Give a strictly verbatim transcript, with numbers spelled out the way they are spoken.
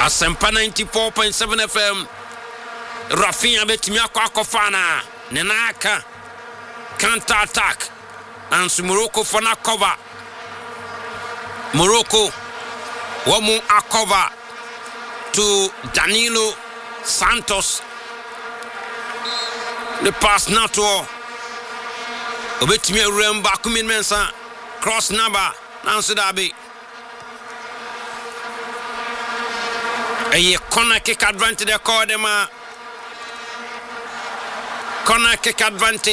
Asempa ninety-four point seven F M. Rafinha betimi akwa akofana nenaka counter attack and Morocco for na cover. Morocco wamu akova to Danilo Santos. The pass now to Obetimi Remba Kumin Mensa cross number Nancy Dabi. A corner kick advantage, they call them a corner kick advantage.